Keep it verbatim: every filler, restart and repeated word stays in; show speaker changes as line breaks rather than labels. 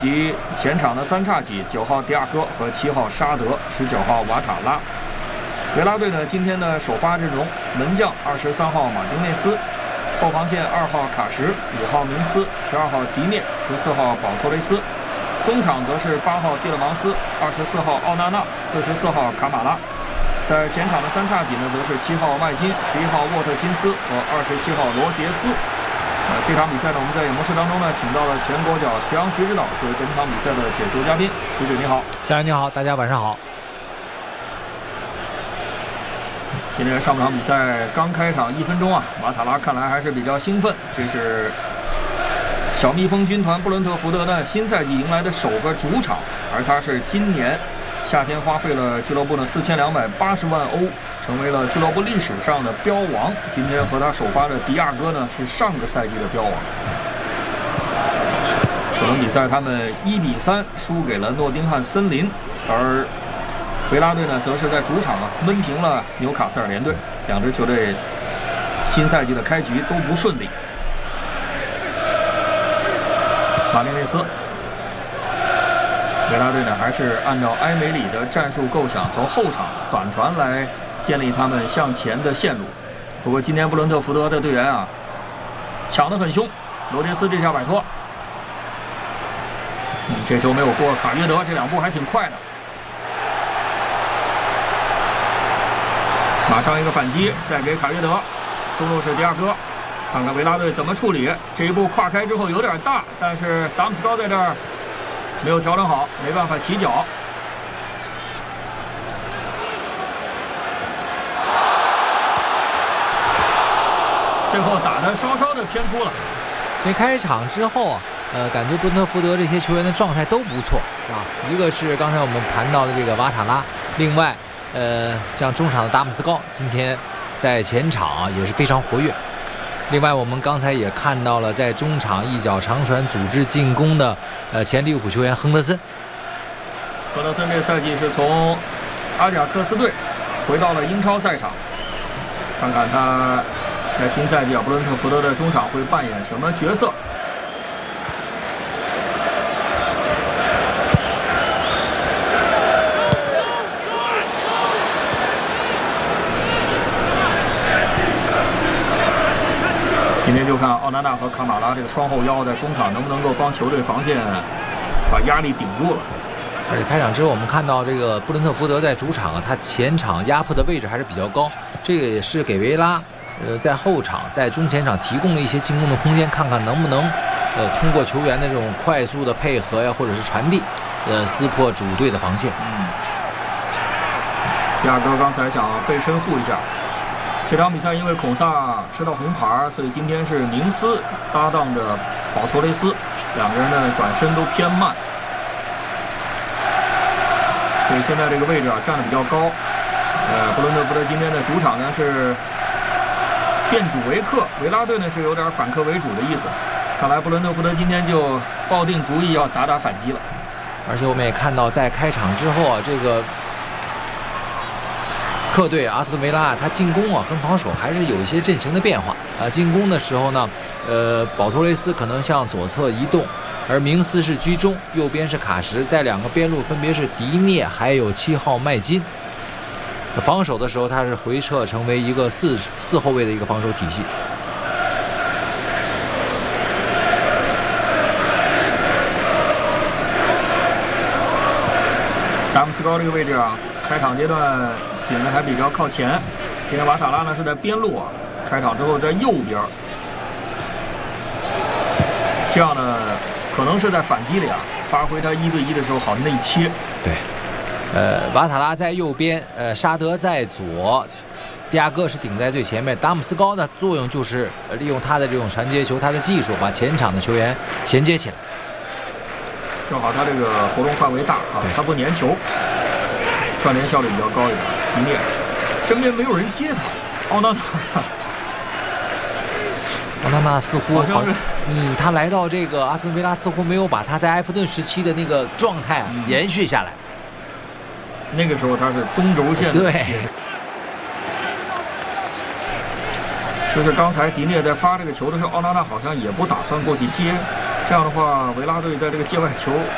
及前场的三叉戟，九号迪亚哥和七号沙德，十九号瓦塔拉。维拉队呢，今天的首发阵容：门将二十三号马丁内斯，后防线二号卡什，五号明斯，十二号迪涅，十四号保托雷斯。中场则是八号蒂勒芒斯，二十四号奥纳纳，四十四号卡马拉。在前场的三叉戟呢，则是七号麦金、十一号沃特金斯和二十七号罗杰斯。呃，这场比赛呢，我们在演播室当中呢，请到了前国脚徐阳徐指导作为本场比赛的解说嘉宾。徐指你好。
家人你好，大家晚上好。
今天上半场比赛刚开场一分钟啊，马塔拉看来还是比较兴奋。这是小蜜蜂军团布伦特福德呢新赛季迎来的首个主场，而他是今年夏天花费了俱乐部的四千两百八十万欧，成为了俱乐部历史上的标王。今天和他首发的迪亚哥呢是上个赛季的标王。首轮比赛他们一比三输给了诺丁汉森林，而维拉队呢则是在主场啊闷平了纽卡斯尔联队。两支球队新赛季的开局都不顺利。马丁内斯。维拉队呢，还是按照埃梅里的战术构想，从后场短传来建立他们向前的线路。不过今天布伦特福德的队员啊，抢得很凶，罗杰斯这下摆脱，嗯，这球没有过卡约德，这两步还挺快的。马上一个反击，再给卡约德，中路是迪亚哥，看看维拉队怎么处理。这一步跨开之后有点大，但是达姆斯高在这儿没有调整好，没办法起脚。最后打得稍稍的偏出了。
这开场之后啊，呃，感觉布伦特福德这些球员的状态都不错啊。一个是刚才我们谈到的这个瓦塔拉，另外，呃，像中场的达姆斯高，今天在前场啊也是非常活跃。另外，我们刚才也看到了，在中场一脚长传组织进攻的，呃，前利物浦球员亨德森。
亨德森这赛季是从阿贾克斯队回到了英超赛场，看看他在新赛季啊布伦特福德的中场会扮演什么角色。今天就看奥纳纳和卡马拉这个双后腰在中场能不能够帮球队防线把压力顶住了。
而且开场之后，我们看到这个布伦特福德在主场啊，他前场压迫的位置还是比较高，这个也是给维拉呃在后场在中前场提供了一些进攻的空间，看看能不能呃通过球员的这种快速的配合呀，或者是传递，呃撕破主队的防线。
嗯，亚哥刚才想背身护一下。这场比赛因为孔萨吃到红牌，所以今天是明斯搭档着保托雷斯，两个人的转身都偏慢，所以现在这个位置啊站得比较高。呃，布伦特福德今天的主场呢是变主为客，维拉队呢是有点反客为主的意思。看来布伦特福德今天就抱定主意要打打反击了。
而且我们也看到，在开场之后啊，这个客队阿斯顿维拉他进攻啊跟防守还是有一些阵型的变化啊。进攻的时候呢，呃，保托雷斯可能向左侧移动，而明斯是居中，右边是卡什，在两个边路分别是迪涅还有七号麦金。防守的时候，他是回撤成为一个四四后卫的一个防守体系。
达姆斯高这个位置啊，开场阶段顶的还比较靠前。今天瓦塔拉呢是在边路啊，开场之后在右边，这样呢可能是在反击里啊发挥他一对一的时候好内切。
对，呃，瓦塔拉在右边，呃，沙德在左，迪亚哥是顶在最前面。达姆斯高的作用就是利用他的这种传接球，他的技术把前场的球员衔接起来。
正好他这个活动范围大啊，他不粘球，串联效率比较高一点。迪涅身边没有人接他，奥纳纳，
奥纳纳似乎
好，
嗯，他来到这个阿斯顿维拉似乎没有把他在埃弗顿时期的那个状态啊、嗯、延续下来。
那个时候他是中轴线的，
对，
就是刚才迪涅在发这个球的时候，奥纳纳好像也不打算过去接。这样的话，维拉队在这个界外球